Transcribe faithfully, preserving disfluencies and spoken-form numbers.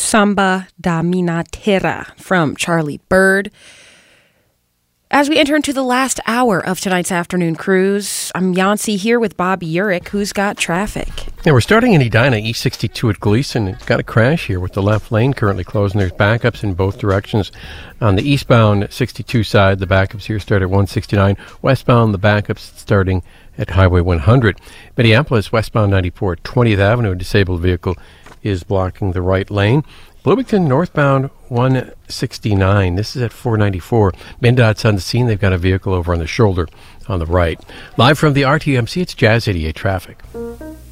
Samba da Minha Terra from Charlie Bird. As we enter into the last hour of tonight's afternoon cruise, I'm Yancey here with Bob Urich, who's got traffic. Yeah, we're starting in Edina, E sixty-two at Gleason. It's got a crash here with the left lane currently closed, and there's backups in both directions. On the eastbound sixty-two side, the backups here start at one sixty-nine. Westbound, the backups starting at Highway one hundred. Minneapolis, westbound ninety-four at twentieth Avenue, a disabled vehicle is blocking the right lane. Bloomington, northbound one sixty-nine. This is at four ninety-four. MnDOT's on the scene. They've got a vehicle over on the shoulder on the right. Live from the R T M C, it's Jazz eighty-eight traffic.